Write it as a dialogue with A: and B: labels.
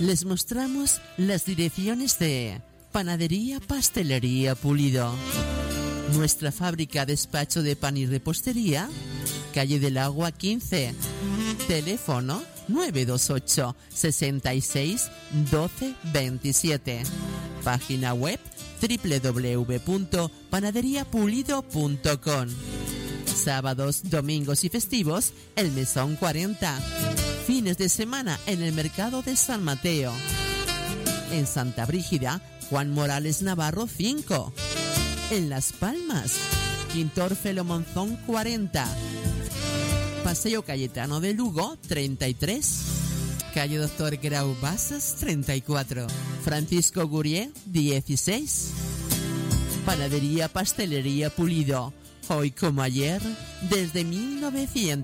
A: Les mostramos las direcciones de Panadería Pastelería Pulido. Nuestra fábrica despacho de pan y repostería, calle del Agua 15. Teléfono 928 66 12 27. Página web www.panaderiapulido.com. Sábados, domingos y festivos, el Mesón 40. Fines de semana en el Mercado de San Mateo. En Santa Brígida, Juan Morales Navarro 5. En Las Palmas, Quintor Felo Monzón 40. Paseo Cayetano de Lugo 33. Calle Doctor Grau Basas 34. Francisco Gurié 16. Panadería Pastelería Pulido. Hoy como ayer, desde 1900.